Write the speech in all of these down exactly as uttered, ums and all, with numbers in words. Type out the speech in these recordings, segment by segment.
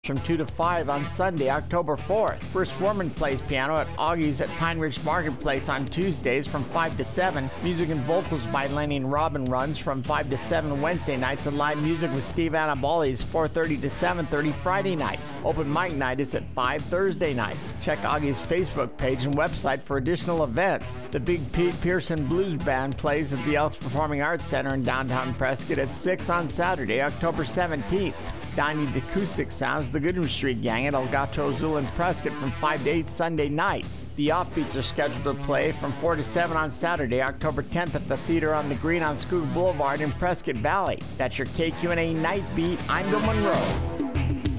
from two to five on Sunday, October fourth. Bruce Foreman plays piano at Augie's at Pine Ridge Marketplace on Tuesdays from five to seven. Music and vocals by Lenny and Robin runs from five to seven Wednesday nights, and live music with Steve Annaboli is four thirty to seven thirty Friday nights. Open mic night is at five Thursday nights. Check Augie's Facebook page and website for additional events. The Big Pete Pearson Blues Band plays at the Elks Performing Arts Center in downtown Prescott at six on Saturday, October seventeenth. Dining Acoustic Sounds, the Goodham Street Gang at Elgato Azul in Prescott from five to eight Sunday nights. The Offbeats are scheduled to play from four to seven on Saturday, October tenth at the Theater on the Green on Skoog Boulevard in Prescott Valley. That's your K Q N A Night Beat. I'm Bill Monroe.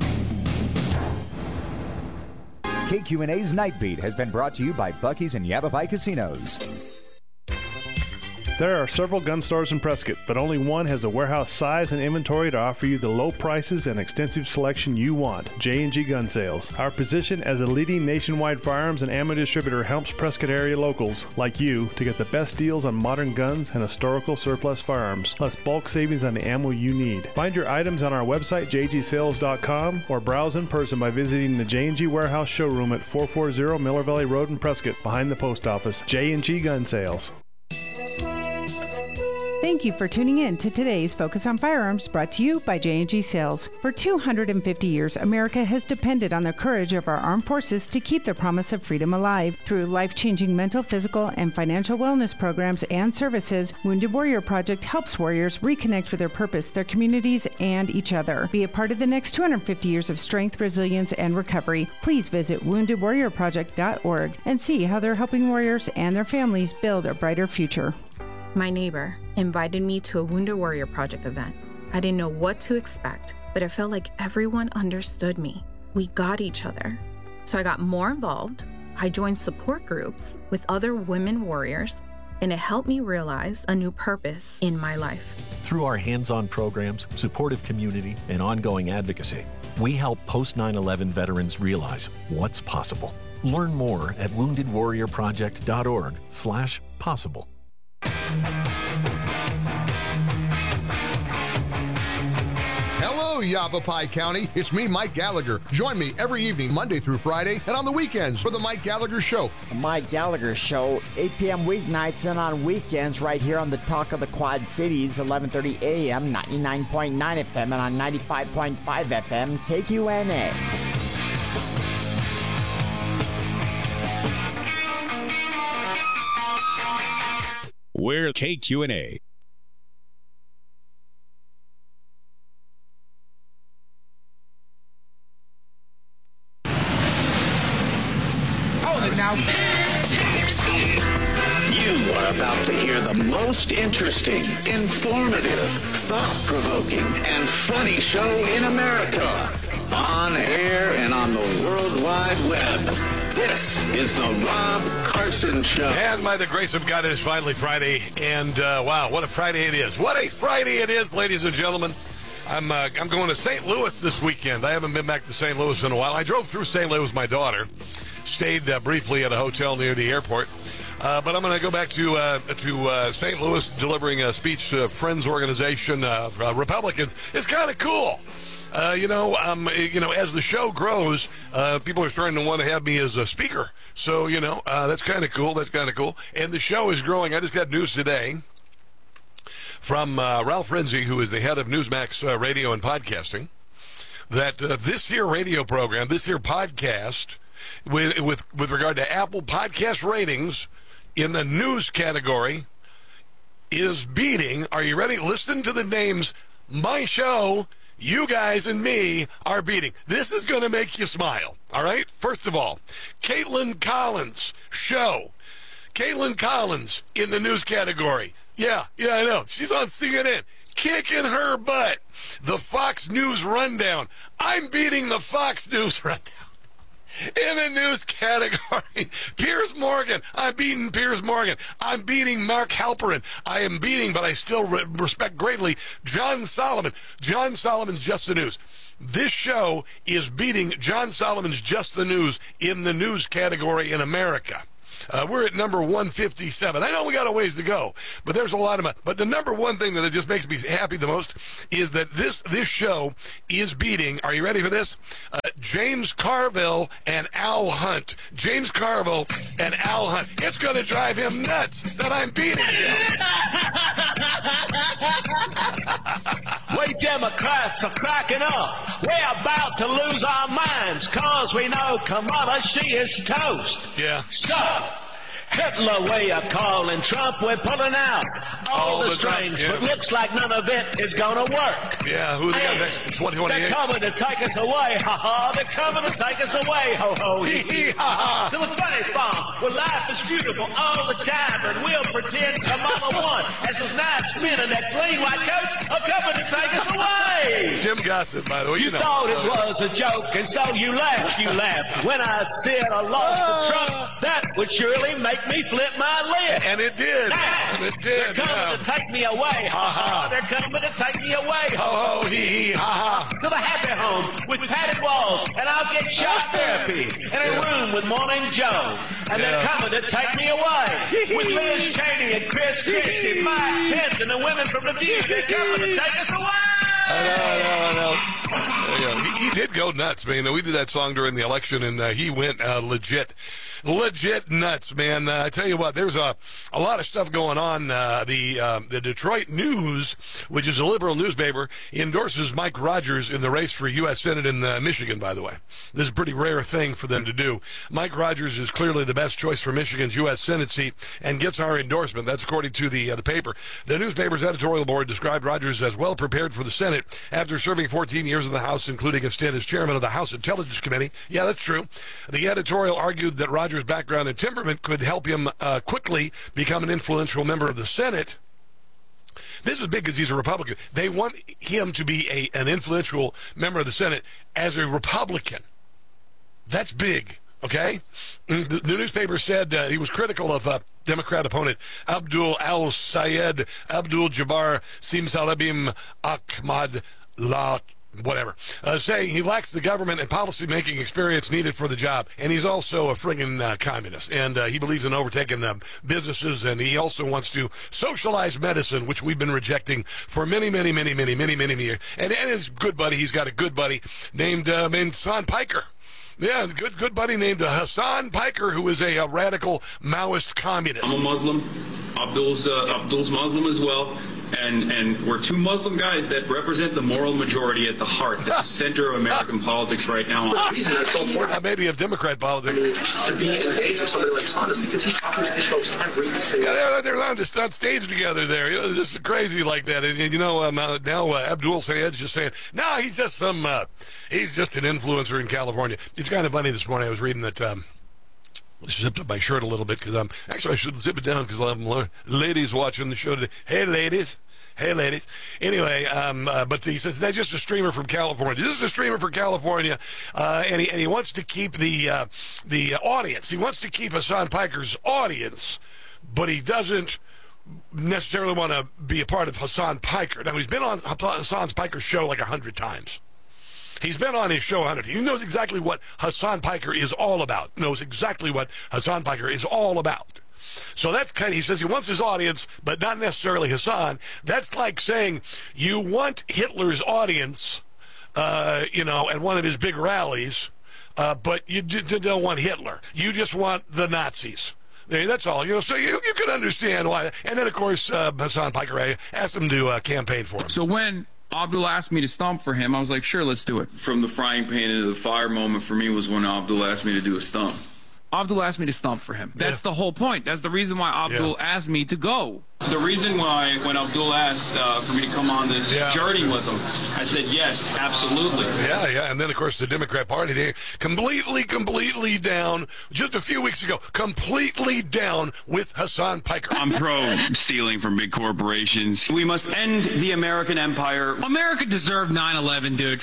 K Q N A's Night Beat has been brought to you by Buc-ee's and Yavapai Casinos. There are several gun stores in Prescott, but only one has the warehouse size and inventory to offer you the low prices and extensive selection you want. J and G Gun Sales. Our position as a leading nationwide firearms and ammo distributor helps Prescott area locals like you to get the best deals on modern guns and historical surplus firearms, plus bulk savings on the ammo you need. Find your items on our website, j g sales dot com, or browse in person by visiting the J and G Warehouse showroom at four forty Miller Valley Road in Prescott, behind the post office. J and G Gun Sales. Thank you for tuning in to today's Focus on Firearms, brought to you by J and G Sales. For two hundred fifty years, America has depended on the courage of our armed forces to keep the promise of freedom alive. Through life-changing mental, physical, and financial wellness programs and services, Wounded Warrior Project helps warriors reconnect with their purpose, their communities, and each other. Be a part of the next two hundred fifty years of strength, resilience, and recovery. Please visit wounded warrior project dot org and see how they're helping warriors and their families build a brighter future. My neighbor invited me to a Wounded Warrior Project event. I didn't know what to expect, but I felt like everyone understood me. We got each other. So I got more involved. I joined support groups with other women warriors, and it helped me realize a new purpose in my life. Through our hands-on programs, supportive community, and ongoing advocacy, we help post nine eleven veterans realize what's possible. Learn more at wounded warrior project dot org slash possible. Hello, Yavapai County. It's me, Mike Gallagher. Join me every evening, Monday through Friday, and on the weekends for the Mike Gallagher Show. The Mike Gallagher Show, eight p.m. weeknights and on weekends right here on the Talk of the Quad Cities, eleven thirty a.m., ninety-nine point nine F M, and on ninety-five point five F M, K Q N A. We're K Q N A. Hold it now. You are about to hear the most interesting, informative, thought-provoking, and funny show in America. On air and on the World Wide Web. This is the Rob Carson Show. And by the grace of God, it is finally Friday. And, uh, wow, what a Friday it is. What a Friday it is, ladies and gentlemen. I'm uh, I'm going to Saint Louis this weekend. I haven't been back to Saint Louis in a while. I drove through Saint Louis with my daughter. Stayed uh, briefly at a hotel near the airport. Uh, but I'm going to go back to uh, to uh, Saint Louis, delivering a speech to Friends Organization, uh, uh, Republicans. It's kind of cool. Uh, you know, um, you know, as the show grows, uh, people are starting to want to have me as a speaker. So, you know, uh, that's kind of cool. That's kind of cool. And the show is growing. I just got news today from uh, Ralph Renzi, who is the head of Newsmax uh, Radio and Podcasting, that uh, this year radio program, this year podcast, with with with regard to Apple Podcast ratings in the news category, is beating. Are you ready? Listen to the names. My show. You guys and me are beating. This is going to make you smile, all right? First of all, Caitlin Collins' show. Caitlin Collins in the news category. Yeah, yeah, I know. She's on C N N. Kicking her butt. The Fox News Rundown. I'm beating the Fox News Rundown. In the news category, Piers Morgan. I'm beating Piers Morgan. I'm beating Mark Halperin. I am beating, but I still re- respect greatly, John Solomon. John Solomon's Just the News. This show is beating John Solomon's Just the News in the news category in America. Uh, we're at number one fifty-seven. I know we got a ways to go, but there's a lot of money. But the number one thing that it just makes me happy the most is that this this show is beating, are you ready for this? Uh, James Carville and Al Hunt. James Carville and Al Hunt. It's going to drive him nuts that I'm beating him. We Democrats are cracking up. We're about to lose our minds because we know Kamala, she is toast. Yeah. So, Hitler, we are calling Trump. We're pulling out all, all the, the strings, yeah. But looks like none of it is going to work. Yeah, who they got next? twenty twenty-eight. They're coming to take us away, ha ha. They're coming to take us away, ho ho, hee hee, ha ha. To the funny farm where life is beautiful all the time, and we'll pretend Kamala won as those nice men in that clean white coats are coming to take us away. Jim Gossett, by the way, you, you know. thought it was a joke, and so you laughed, you laughed. When I said I lost to Trump, that would surely make me flip my lid. And it did. Now, and it did. They're coming yeah. to take me away. Ha ha. They're coming to take me away. Ho ho hee hee ha ha. To the happy home with padded walls, and I'll get shock therapy in a yeah. room with Morning Joe. And yeah. they're coming to take me away with Liz Cheney and Chris Christie, Mike Pence, and the women from the View. They're coming to take us away. I know, I know, I know. Yeah, he, he did go nuts, man. We did that song during the election, and uh, he went uh, legit. Legit nuts, man. Uh, I tell you what, there's a, a lot of stuff going on. Uh, the uh, the Detroit News, which is a liberal newspaper, endorses Mike Rogers in the race for U S Senate in uh, Michigan, by the way. This is a pretty rare thing for them to do. Mike Rogers is clearly the best choice for Michigan's U S Senate seat and gets our endorsement. That's according to the, uh, the paper. The newspaper's editorial board described Rogers as well prepared for the Senate after serving fourteen years in the House, including a stint as chairman of the House Intelligence Committee. Yeah, that's true. The editorial argued that Rogers' background and temperament could help him uh, quickly become an influential member of the Senate. This is big because he's a Republican. They want him to be a, an influential member of the Senate as a Republican. That's big, okay? The, the newspaper said uh, he was critical of uh, Democrat opponent Abdul al-Sayed Abdul-Jabbar Simsalabim Ahmad La whatever, uh, saying he lacks the government and policy-making experience needed for the job, and he's also a friggin' uh, communist, and uh, he believes in overtaking um, businesses, and he also wants to socialize medicine, which we've been rejecting for many, many, many, many, many, many, many years. And, and his good buddy, he's got a good buddy named, uh, named Hassan Piker. Yeah, good good buddy named uh, Hassan Piker, who is a, a radical Maoist communist. I'm a Muslim. Abdul's uh, Abdul's Muslim as well. And and we're two Muslim guys that represent the moral majority at the heart, at the center of American politics right now. The reason that's so important, uh, maybe of Democrat politics, I mean, to be engaged with somebody like Hassan is because he's talking to these folks every single day. Yeah, they're, they're on, on stage together there. You know, just crazy like that. And, and you know, um, uh, now uh, Abdul Sayed's just saying, no, nah, he's just some, uh, he's just an influencer in California. It's kind of funny this morning. I was reading that. Um, I zipped up my shirt a little bit because I'm actually I should zip it down because I'm ladies watching the show today. Hey, ladies. Hey, ladies. Anyway, um, uh, but he says that's just a streamer from California. This is a streamer from California, uh, and he and he wants to keep the uh, the audience. He wants to keep Hassan Piker's audience, but he doesn't necessarily want to be a part of Hassan Piker. Now he's been on Hassan Piker's show like a hundred times. He's been on his show one hundred. He knows exactly what Hassan Piker is all about. Knows exactly what Hassan Piker is all about. So that's kind of, he says he wants his audience, but not necessarily Hassan. That's like saying you want Hitler's audience, uh, you know, at one of his big rallies, uh, but you d- d- don't want Hitler. You just want the Nazis. That's all. You know, so you, you can understand why. And then, of course, uh, Hassan Piker asked him to uh, campaign for him. So when Abdul asked me to stump for him, I was like, sure, let's do it. From the frying pan into the fire moment for me was when Abdul asked me to do a stump. Abdul asked me to stump for him. That's yeah. the whole point. That's the reason why Abdul yeah. asked me to go. The reason why, when Abdul asked uh, for me to come on this yeah. journey with him, I said, yes, absolutely. Yeah, yeah. And then, of course, the Democrat Party, they completely, completely down, just a few weeks ago, completely down with Hassan Piker. I'm pro stealing from big corporations. We must end the American empire. America deserved nine eleven, dude. F-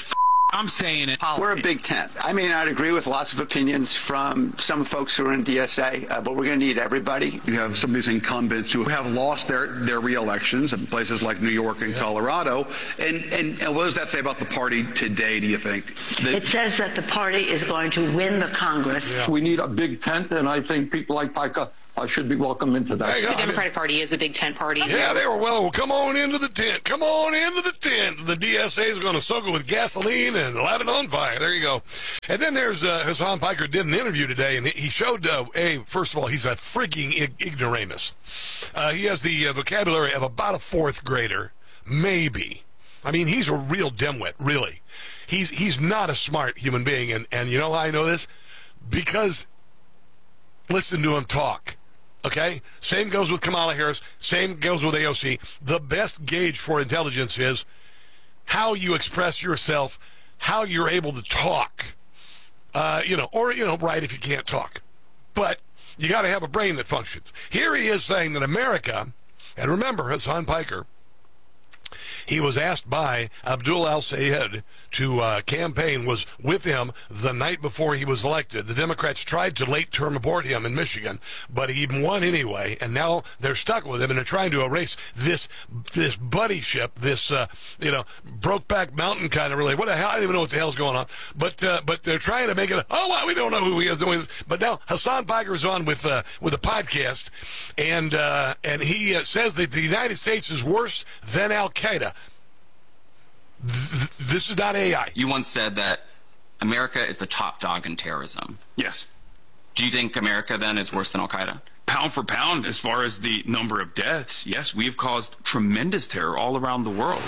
I'm saying it. We're a big tent. I may not agree with lots of opinions from some folks who are in D S A, uh, but we're going to need everybody. You have some of these incumbents who have lost their, their re-elections in places like New York and yeah. Colorado. And, and, and what does that say about the party today, do you think? That it says that the party is going to win the Congress. Yeah. We need a big tent, and I think people like Pica I should be welcome into that. The Democratic Party is a big tent party. Yeah, they were well, well, come on into the tent. Come on into the tent. The D S A is going to soak it with gasoline and light it on fire. There you go. And then there's uh, Hasan Piker did an interview today, and he showed, uh, a, first of all, he's a freaking ig- ignoramus. Uh, he has the uh, vocabulary of about a fourth grader, maybe. I mean, he's a real dimwit, really. He's he's not a smart human being, and, and you know how I know this? Because listen to him talk. Okay? Same goes with Kamala Harris. Same goes with A O C. The best gauge for intelligence is how you express yourself, how you're able to talk. Uh, you know, or, you know, write if you can't talk. But you got to have a brain that functions. Here he is saying that America, and remember, Hasan Piker, he was asked by Abdul al-Sayed to uh, campaign, was with him the night before he was elected. The Democrats tried to late-term abort him in Michigan, but he won anyway, and now they're stuck with him, and they're trying to erase this this buddyship, this, uh, you know, Brokeback Mountain kind of relation. What the hell? I don't even know what the hell's going on. But uh, but they're trying to make it, oh, well, we don't know who he is. But now Hasan Piker is on with, uh, with a podcast, and, uh, and he uh, says that the United States is worse than Al-Qaeda. This is not A I. You once said that America is the top dog in terrorism. Yes. Do you think America then is worse than Al-Qaeda? Pound for pound, as far as the number of deaths, yes, we have caused tremendous terror all around the world.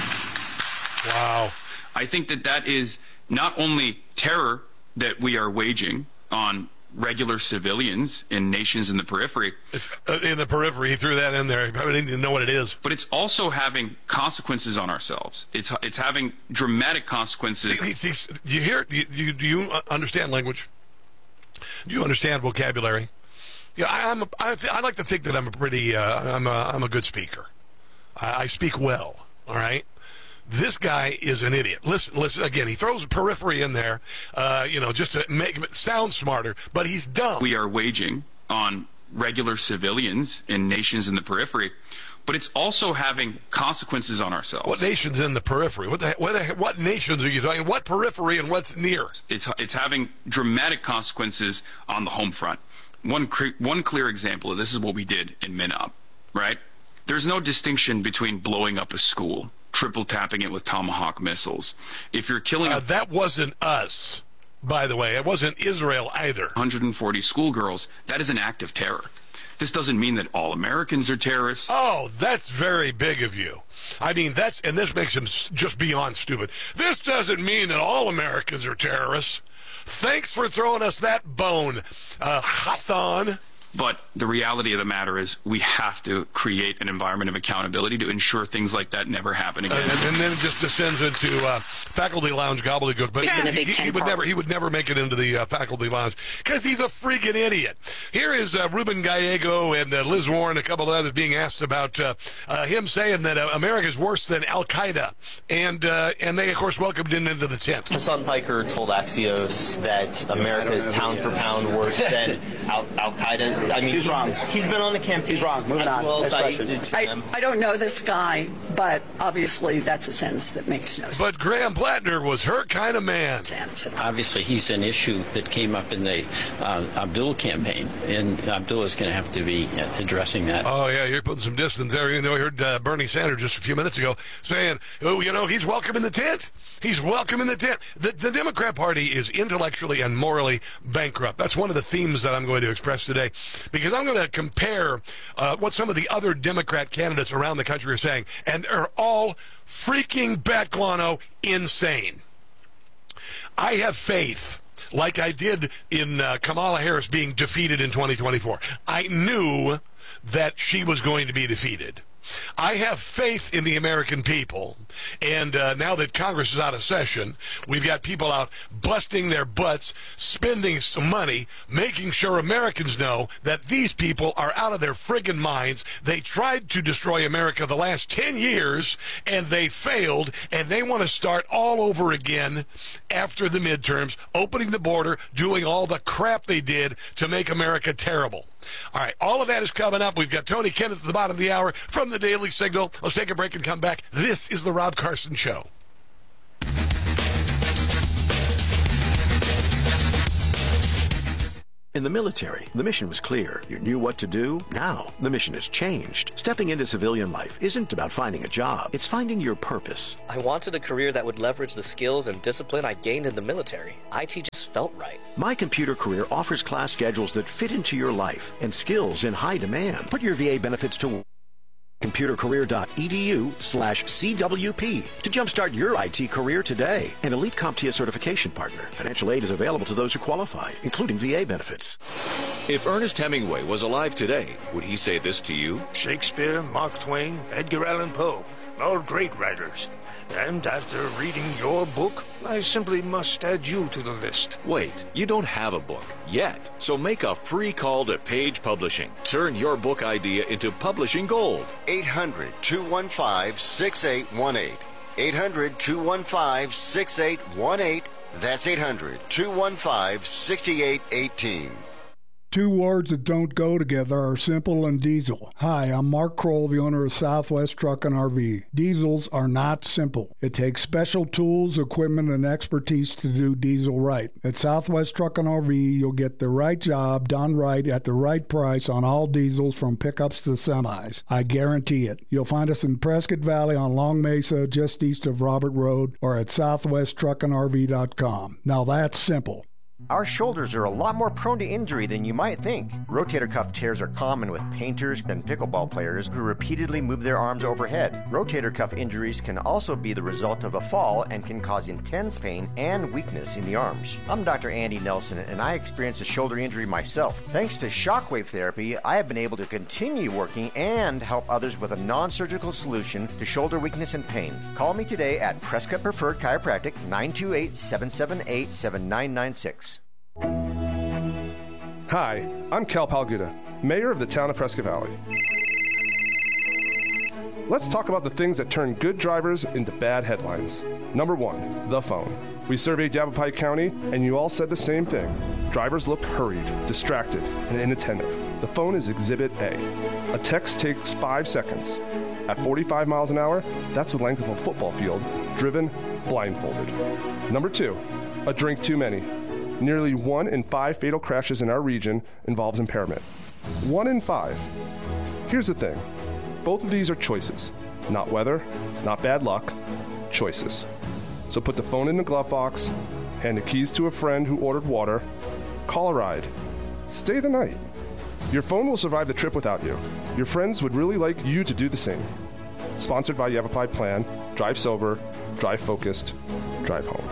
Wow. I think that that is not only terror that we are waging on regular civilians in nations in the periphery. It's uh, in the periphery. He threw that in there. I didn't even know what it is. But it's also having consequences on ourselves. It's it's having dramatic consequences. See, see, see, do you hear? Do you, do you understand language? Do you understand vocabulary? Yeah, I, I'm. A, I, I like to think that I'm a pretty. Uh, I'm a. I'm a good speaker. I, I speak well. All right. This guy is an idiot. Listen, listen again. He throws a periphery in there, uh, you know, just to make it sound smarter. But he's dumb. We are waging on regular civilians in nations in the periphery, but it's also having consequences on ourselves. What nations in the periphery? What the, what, the, what nations are you talking? What periphery and what's near? It's it's having dramatic consequences on the home front. One cre- one clear example of this is what we did in Minop, right? There's no distinction between blowing up a school, triple tapping it with Tomahawk missiles. If you're killing... Uh, a- that wasn't us, by the way. It wasn't Israel either. one hundred forty schoolgirls. That is an act of terror. This doesn't mean that all Americans are terrorists. Oh, that's very big of you. I mean, that's... And this makes him just beyond stupid. This doesn't mean that all Americans are terrorists. Thanks for throwing us that bone, uh, Hasan. But the reality of the matter is we have to create an environment of accountability to ensure things like that never happen again. And, and then it just descends into uh, faculty lounge gobbledygook. But yeah, he, he, he would never he would never make it into the uh, faculty lounge because he's a freaking idiot. Here is uh, Ruben Gallego and uh, Liz Warren, a couple of others being asked about uh, uh, him saying that uh, America is worse than Al-Qaeda. And, uh, and they, of course, welcomed him into the tent. Hasan Piker told Axios that America is pound for pound worse than Al- Al-Qaeda. I mean, he's, he's wrong. He's been on the campaign. He's wrong. Moving on. Next question. I, I don't know this guy, but obviously that's a sentence that makes no sense. But Graham Plattner was her kind of man. Sense. Obviously, he's an issue that came up in the uh, Abdul campaign, and Abdul is going to have to be addressing that. Oh, yeah, you're putting some distance there. You know, we heard uh, Bernie Sanders just a few minutes ago saying, oh, you know, he's welcome in the tent. He's welcome in the tent. The, the Democrat Party is intellectually and morally bankrupt. That's one of the themes that I'm going to express today, because I'm going to compare uh, what some of the other Democrat candidates around the country are saying, and they're all freaking bat guano insane. I have faith, like I did in uh, Kamala Harris being defeated in twenty twenty-four. I knew that she was going to be defeated. I have faith in the American people, and uh, now that Congress is out of session, we've got people out busting their butts, spending some money, making sure Americans know that these people are out of their friggin' minds. They tried to destroy America the last ten years, and they failed, and they want to start all over again after the midterms, opening the border, doing all the crap they did to make America terrible. All right, all of that is coming up. We've got Tony Kenneth at the bottom of the hour from the Daily Signal. Let's take a break and come back. This is the Rob Carson Show. In the military, the mission was clear. You knew what to do. Now, the mission has changed. Stepping into civilian life isn't about finding a job. It's finding your purpose. I wanted a career that would leverage the skills and discipline I gained in the military. I T just felt right. My Computer Career offers class schedules that fit into your life and skills in high demand. Put your V A benefits to work. computercareer.edu slash CWP to jumpstart your I T career today. An Elite CompTIA certification partner. Financial aid is available to those who qualify, including V A benefits. If Ernest Hemingway was alive today, would he say this to you? Shakespeare, Mark Twain, Edgar Allan Poe, all great writers. And after reading your book, I simply must add you to the list. Wait, you don't have a book yet. So make a free call to Page Publishing. Turn your book idea into publishing gold. eight hundred, two one five, six eight one eight. eight hundred, two one five, six eight one eight. That's eight hundred, two one five, six eight one eight. Two words that don't go together are simple and diesel. Hi, I'm Mark Kroll, the owner of Southwest Truck and R V. Diesels are not simple. It takes special tools, equipment, and expertise to do diesel right. At Southwest Truck and R V, you'll get the right job done right at the right price on all diesels from pickups to semis. I guarantee it. You'll find us in Prescott Valley on Long Mesa, just east of Robert Road, or at southwest truck and r v dot com. Now that's simple. Our shoulders are a lot more prone to injury than you might think. Rotator cuff tears are common with painters and pickleball players who repeatedly move their arms overhead. Rotator cuff injuries can also be the result of a fall and can cause intense pain and weakness in the arms. I'm Doctor Andy Nelson, and I experienced a shoulder injury myself. Thanks to shockwave therapy, I have been able to continue working and help others with a non-surgical solution to shoulder weakness and pain. Call me today at Prescott Preferred Chiropractic, nine two eight, seven seven eight, seven nine nine six. Hi, I'm Cal Palguda, Mayor of the town of Prescott Valley. Let's talk about the things that turn good drivers into bad headlines. Number one, the phone. We surveyed Yavapai County, and you all said the same thing. Drivers look hurried, distracted, and inattentive. The phone is Exhibit A. A text takes five seconds. At forty-five miles an hour, that's the length of a football field, driven blindfolded. Number two, a drink too many. Nearly one in five fatal crashes in our region involves impairment. One in five. Here's the thing. Both of these are choices. Not weather, not bad luck, choices. So put the phone in the glove box, hand the keys to a friend who ordered water, call a ride, stay the night. Your phone will survive the trip without you. Your friends would really like you to do the same. Sponsored by Yavapai Plan, Drive Sober, Drive Focused, Drive Home.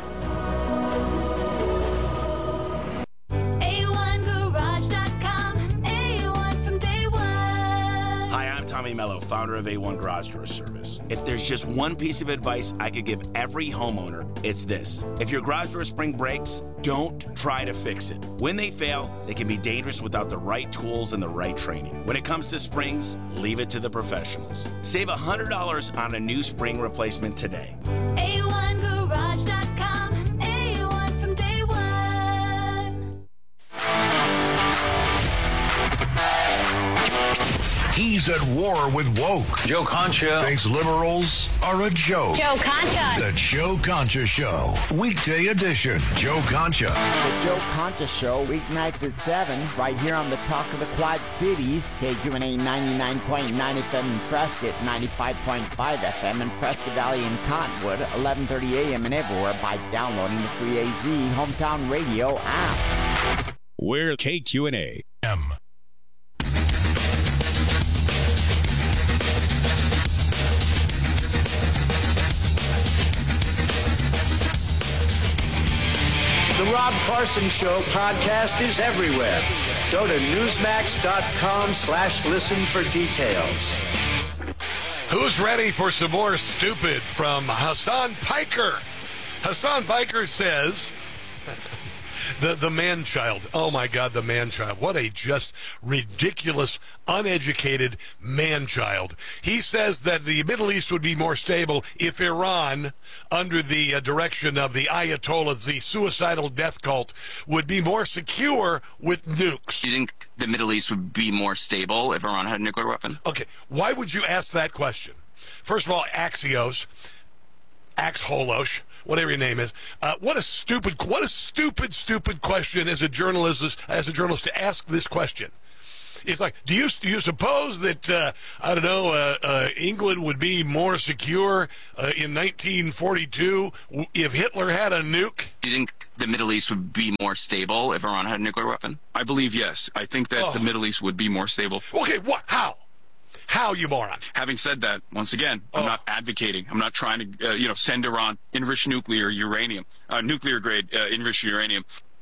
Tommy Mello, founder of A one Garage Door Service. If there's just one piece of advice I could give every homeowner, it's this. If your garage door spring breaks, don't try to fix it. When they fail, they can be dangerous without the right tools and the right training. When it comes to springs, leave it to the professionals. Save one hundred dollars on a new spring replacement today. A one garage dot com. A one from day one. He's at war with woke. Joe Concha thinks liberals are a joke. Joe Concha. The Joe Concha Show. Weekday edition. Joe Concha. The Joe Concha Show, weeknights at seven, right here on the Talk of the Quad Cities. K Q N A ninety-nine point nine F M in Prescott, ninety-five point five F M in Prescott Valley and Cottonwood, eleven thirty A M and everywhere by downloading the free A Z Hometown Radio app. We're K Q N A. M. The Rob Carson Show podcast is everywhere. Go to newsmax dot com slash listen for details. Who's ready for some more stupid from Hassan Piker? Hassan Piker says, the, the man-child. Oh, my God, the man-child. What a just ridiculous, uneducated man-child. He says that the Middle East would be more stable if Iran, under the uh, direction of the Ayatollahs, the suicidal death cult, would be more secure with nukes. Do you think the Middle East would be more stable if Iran had a nuclear weapon? Okay, why would you ask that question? First of all, Axios, Axholosh, whatever your name is. Uh, what a stupid, what a stupid, stupid question as a journalist, as a journalist to ask this question. It's like, do you do you suppose that uh, I don't know uh, uh, England would be more secure uh, in nineteen forty-two if Hitler had a nuke? Do you think the Middle East would be more stable if Iran had a nuclear weapon? I believe yes. I think that oh. the Middle East would be more stable. Okay, what? How? How, you moron? Having said that, once again, I'm oh. not advocating. I'm not trying to, uh, you know, send Iran enriched nuclear uranium, uh, nuclear grade uh, enriched uranium.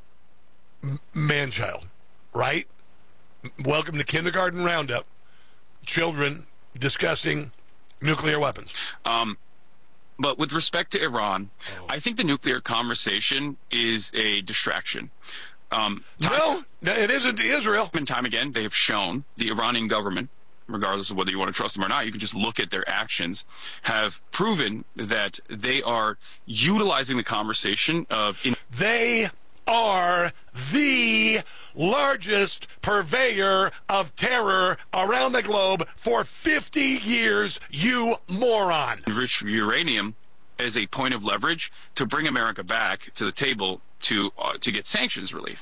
Man-child, right? Welcome to Kindergarten Roundup. Children discussing nuclear weapons. Um, but with respect to Iran, oh. I think the nuclear conversation is a distraction. Um, time, no, it isn't Israel. Time and time again, they have shown the Iranian government, regardless of whether you want to trust them or not, you can just look at their actions, have proven that they are utilizing the conversation of... In- they are the largest purveyor of terror around the globe for fifty years, you moron. Enriched uranium as a point of leverage to bring America back to the table to uh, to get sanctions relief.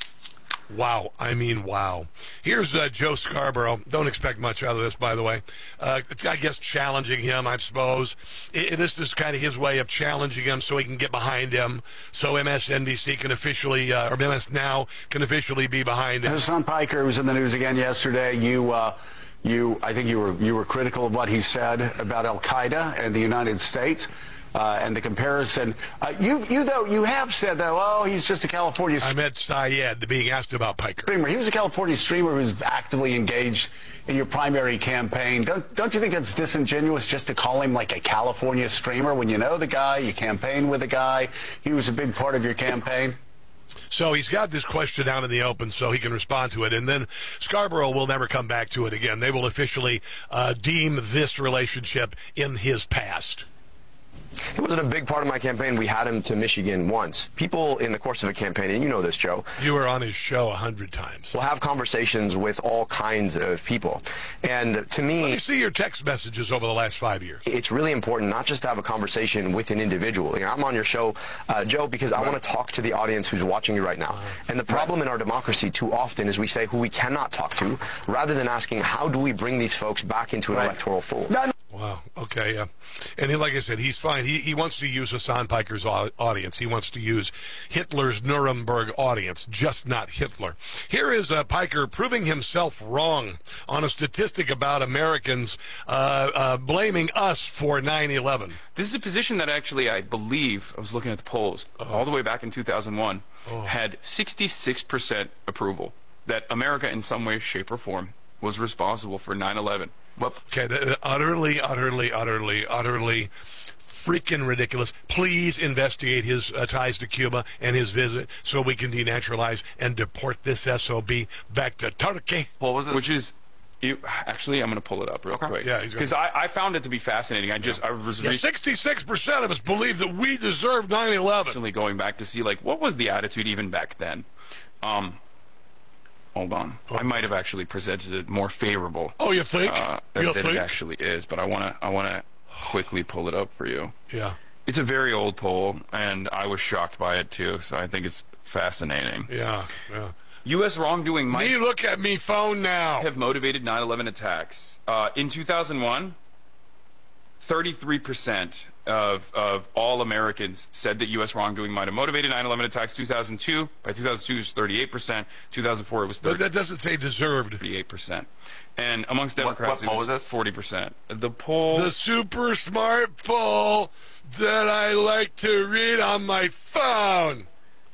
Wow. I mean, wow. Here's uh, Joe Scarborough. Don't expect much out of this, by the way. Uh, I guess challenging him, I suppose. It, it, this is kind of his way of challenging him so he can get behind him, so M S N B C can officially, uh, or M S Now can officially be behind him. Hassan Piker was in the news again yesterday. You, uh, you, I think you were, you were critical of what he said about Al-Qaeda and the United States. Uh, and the comparison, uh, you, you though, you have said though, oh, he's just a California. I meant Syed being asked about Piker. Streamer. He was a California streamer who was actively engaged in your primary campaign. Don't don't you think that's disingenuous just to call him like a California streamer when you know the guy, you campaign with the guy, he was a big part of your campaign? So he's got this question out in the open so he can respond to it, and then Scarborough will never come back to it again. They will officially uh, deem this relationship in his past. It wasn't a big part of my campaign. We had him to Michigan once. People in the course of a campaign, and you know this, Joe. You were on his show a hundred times. We'll have conversations with all kinds of people. And to me... Let me see your text messages over the last five years. It's really important not just to have a conversation with an individual. You know, I'm on your show, uh, Joe, because I right. want to talk to the audience who's watching you right now. Uh, and the problem right. in our democracy too often is we say who we cannot talk to, rather than asking how do we bring these folks back into an right. electoral fold. No, Wow. Okay. Yeah. And he, like I said, he's fine. He he wants to use Hassan Piker's audience. He wants to use Hitler's Nuremberg audience, just not Hitler. Here is uh, Piker proving himself wrong on a statistic about Americans uh, uh, blaming us for nine eleven. This is a position that actually, I believe, I was looking at the polls, oh. all the way back in two thousand one, oh. had sixty-six percent approval that America in some way, shape, or form was responsible for nine eleven. Okay, utterly, utterly, utterly, utterly freaking ridiculous. Please investigate his uh, ties to Cuba and his visit so we can denaturalize and deport this S O B back to Turkey. What was it? Which is, you, actually, I'm going to pull it up real okay. quick. Yeah, because I, I found it to be fascinating. I just, yeah. I was yeah, sixty-six percent of us believe that we deserve nine eleven. Recently going back to see, like, what was the attitude even back then? Um... Hold on. Oh. I might have actually presented it more favorable. Oh, you think? Uh, you than think? It actually is, but I want to I want to quickly pull it up for you. Yeah. It's a very old poll, and I was shocked by it, too, so I think it's fascinating. Yeah, yeah. U S wrongdoing might... Me, look at me phone now. ...have motivated nine eleven attacks. Uh, in two thousand one, thirty-three percent of, of all Americans said that U S wrongdoing might have motivated nine eleven attacks. two thousand two, by two thousand two, it was thirty-eight percent. two thousand four, it was thirty. But that doesn't say deserved. thirty-eight percent. And amongst Democrats, what, what it was, was forty percent. The poll... The super smart poll that I like to read on my phone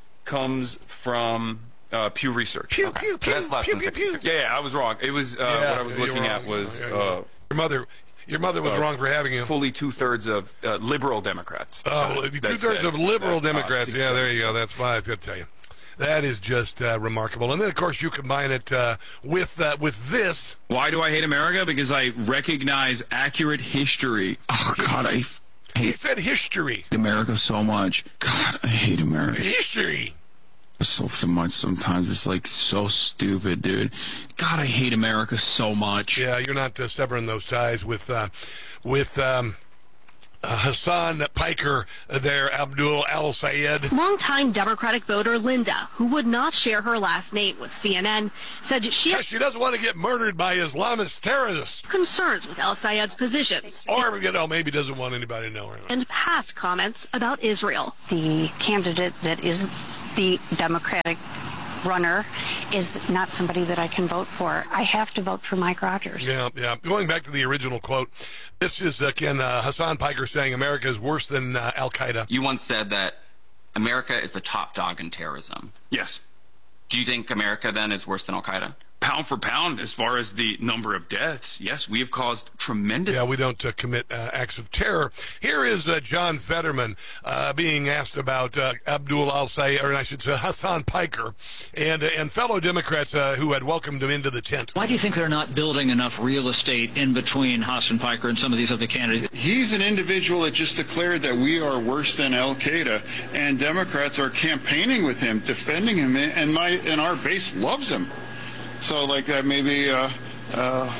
comes from uh, Pew Research. Pew, okay. pew, pew, so that's less pew, than pew, pew. Yeah, yeah, I was wrong. It was, uh, yeah, what I was looking wrong. at was... Yeah, yeah. Uh, Your mother... Your mother was uh, wrong for having you. Fully two-thirds of uh, liberal Democrats. Oh, uh, two-thirds of liberal Democrats. Uh, yeah, there you go. That's why I got to tell you. That is just uh, remarkable. And then, of course, you combine it uh, with uh, with this. Why do I hate America? Because I recognize accurate history. Oh, God, I f- hate He said history. America so much. God, I hate America. History. So much sometimes. It's like so stupid, dude. God, I hate America so much. Yeah, you're not uh, severing those ties with, uh, with um, uh, Hassan Piker there, Abdul al-Sayed. Longtime Democratic voter Linda, who would not share her last name with C N N, said she Yeah, has she doesn't want to get murdered by Islamist terrorists. concerns with al-Sayed's positions Or, you know, maybe doesn't want anybody to know her. and past comments about Israel. The candidate that is the Democratic runner is not somebody that I can vote for. I have to vote for Mike Rogers. Yeah, yeah. Going back to the original quote, this is, again, uh, Hassan Piker saying America is worse than uh, Al-Qaeda. You once said that America is the top dog in terrorism. Yes. Do you think America, then, is worse than Al-Qaeda? Pound for pound, as far as the number of deaths, yes, we have caused tremendous... Yeah, we don't uh, commit uh, acts of terror. Here is uh, John Fetterman uh, being asked about uh, Abdul al-Sayed, or I should say Hassan Piker, and, uh, and fellow Democrats uh, who had welcomed him into the tent. Why do you think they're not building enough real estate in between Hassan Piker and some of these other candidates? He's an individual that just declared that we are worse than Al-Qaeda, and Democrats are campaigning with him, defending him, and my and our base loves him. So, like that, maybe uh, uh,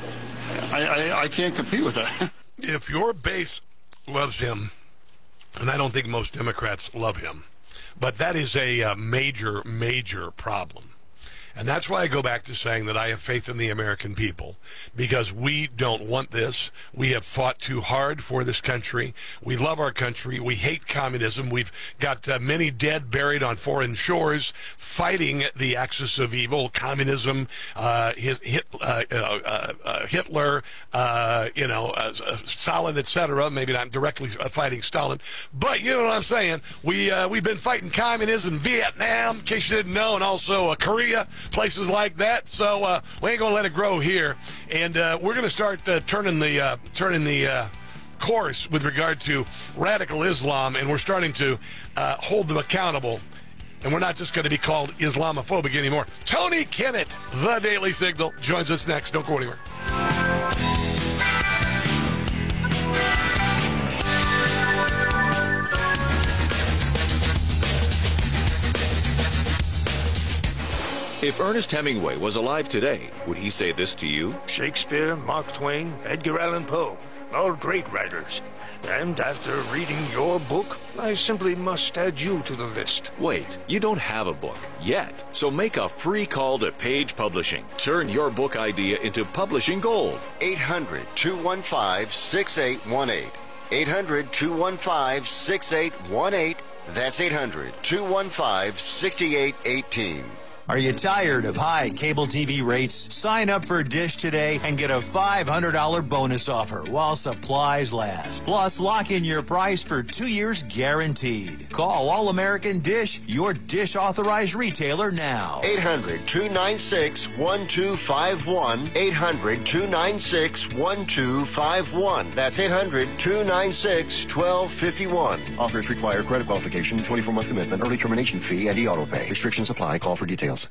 I, I I can't compete with that. If your base loves him, and I don't think most Democrats love him, but that is a uh, major, major problem. And that's why I go back to saying that I have faith in the American people, because we don't want this. We have fought too hard for this country. We love our country. We hate communism. We've got uh, many dead buried on foreign shores fighting the axis of evil, communism, uh, hit, hit, uh, uh, uh, Hitler, uh, you know, uh, uh, Stalin, et cetera. Maybe not directly fighting Stalin, but you know what I'm saying. We, uh, we've been fighting communism, Vietnam, in case you didn't know, and also uh, Korea, places like that. So uh, we ain't gonna let it grow here, and uh, we're gonna start uh, turning the uh, turning the uh, course with regard to radical Islam, and we're starting to uh, hold them accountable. And we're not just going to be called Islamophobic anymore. Tony Kennett, The Daily Signal, joins us next. Don't go anywhere. If Ernest Hemingway was alive today, would he say this to you? Shakespeare, Mark Twain, Edgar Allan Poe, all great writers. And after reading your book, I simply must add you to the list. Wait, you don't have a book yet. So make a free call to Page Publishing. Turn your book idea into publishing gold. eight hundred, two one five, six eight one eight. eight hundred, two one five, six eight one eight. That's eight hundred, two one five, six eight one eight. Are you tired of high cable T V rates? Sign up for Dish today and get a five hundred dollars bonus offer while supplies last. Plus, lock in your price for two years guaranteed. Call All-American Dish, your Dish authorized retailer now. eight hundred, two nine six, one two five one. eight hundred, two nine six, one two five one. That's eight hundred, two nine six, one two five one. Offers require credit qualification, twenty-four month commitment, early termination fee, and e-auto pay. Restrictions apply. Call for details.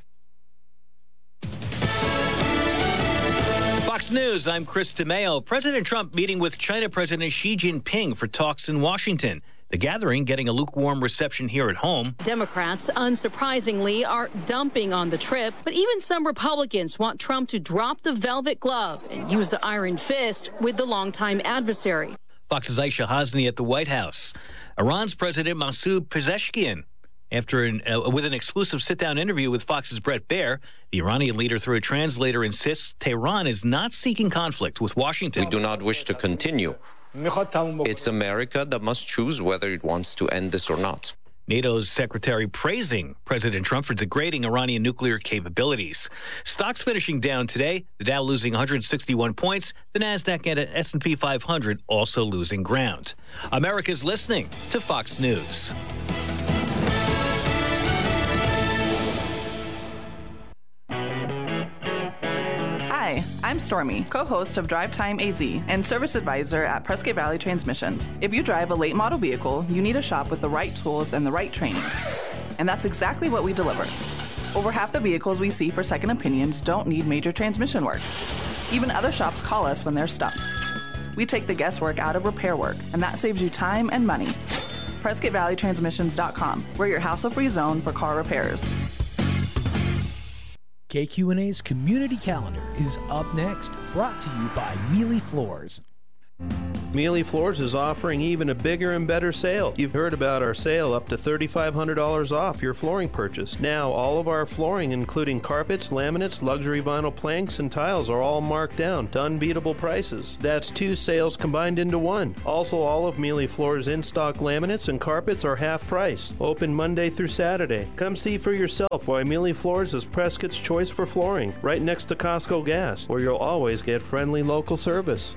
Fox News, I'm Chris DeMeo. President Trump meeting with China President Xi Jinping for talks in Washington. The gathering getting a lukewarm reception here at home. Democrats, unsurprisingly, are dumping on the trip, but even some Republicans want Trump to drop the velvet glove and use the iron fist with the longtime adversary. Fox's Aisha Hasni at the White House. Iran's President Masoud Pezeshkian. After an, uh, with an exclusive sit-down interview with Fox's Bret Baier, the Iranian leader, through a translator, insists Tehran is not seeking conflict with Washington. We do not wish to continue. It's America that must choose whether it wants to end this or not. NATO's secretary praising President Trump for degrading Iranian nuclear capabilities. Stocks finishing down today, the Dow losing one hundred sixty-one points, the NASDAQ and S and P five hundred also losing ground. America's listening to Fox News. Hi, Hi, I'm Stormy, co-host of Drive Time A Z and service advisor at Prescott Valley Transmissions. If you drive a late model vehicle, you need a shop with the right tools and the right training. And that's exactly what we deliver. Over half the vehicles we see for second opinions don't need major transmission work. Even other shops call us when they're stumped. We take the guesswork out of repair work, and that saves you time and money. Prescott Valley Transmissions dot com. We're your hassle-free zone for car repairs. K Q N A's Community Calendar is up next, brought to you by Mealy Floors. Mealy Floors is offering even a bigger and better sale. You've heard about our sale up to three thousand five hundred dollars off your flooring purchase. Now, all of our flooring, including carpets, laminates, luxury vinyl planks, and tiles, are all marked down to unbeatable prices. That's two sales combined into one. Also, all of Mealy Floors' in-stock laminates and carpets are half price. Open Monday through Saturday. Come see for yourself why Mealy Floors is Prescott's choice for flooring, right next to Costco Gas, where you'll always get friendly local service.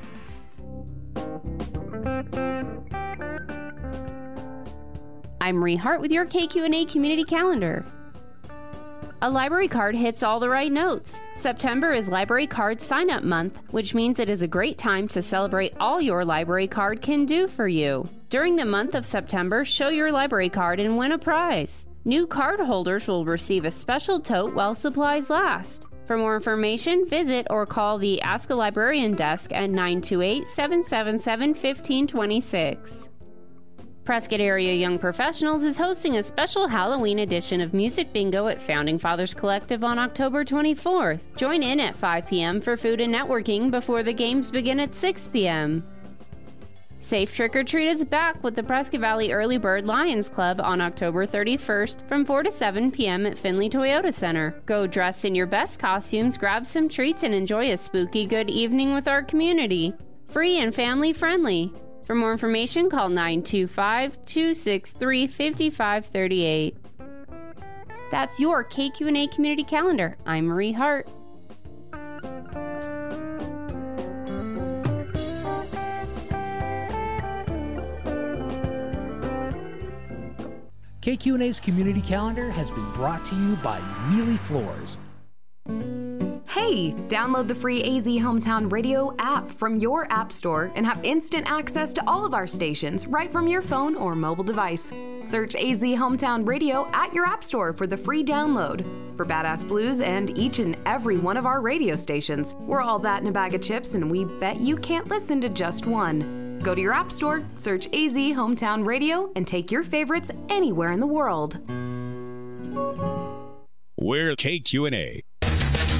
I'm Marie Hart with your K Q N A Community Calendar. A library card hits all the right notes. September is Library Card Sign-Up Month, which means it is a great time to celebrate all your library card can do for you. During the month of September, show your library card and win a prize. New card holders will receive a special tote while supplies last. For more information, visit or call the Ask a Librarian desk at nine two eight, seven seven seven, one five two six. Prescott Area Young Professionals is hosting a special Halloween edition of Music Bingo at Founding Fathers Collective on October twenty-fourth. Join in at five p.m. for food and networking before the games begin at six p.m. Safe Trick or Treat is back with the Prescott Valley Early Bird Lions Club on October thirty-first from four to seven p.m. at Finley Toyota Center. Go dressed in your best costumes, grab some treats, and enjoy a spooky good evening with our community. Free and family friendly. For more information, call nine two five, two six three, five five three eight. That's your K Q N A Community Calendar. I'm Marie Hart. K Q N A's Community Calendar has been brought to you by Mealy Floors. Hey, download the free A Z Hometown Radio app from your app store and have instant access to all of our stations right from your phone or mobile device. Search A Z Hometown Radio at your app store for the free download. For Badass Blues and each and every one of our radio stations, we're all that in a bag of chips, and we bet you can't listen to just one. Go to your app store, search A Z Hometown Radio, and take your favorites anywhere in the world. We're K Q N A.